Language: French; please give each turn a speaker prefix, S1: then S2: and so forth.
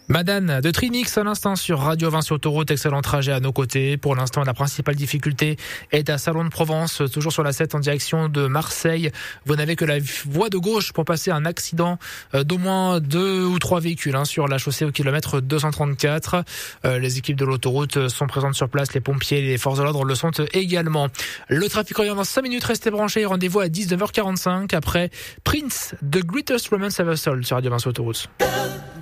S1: Madame de Trinix à l'instant sur Radio Vinci Autoroute, excellent trajet à nos côtés. Pour l'instant, la principale difficulté est à Salon de Provence, toujours sur la 7 en direction de Marseille. Vous n'avez que la voie de gauche pour passer un accident d'au moins 2 ou 3 véhicules sur la chaussée au kilomètre 234. Les équipes de l'autoroute sont présentes sur place, les pompiers et les forces de l'ordre le sont également. Le trafic revient dans 5 minutes, restez branchés, rendez-vous à 19h45 après Prince, The Greatest Romance Ever Sold sur Radio Vinci Autoroute.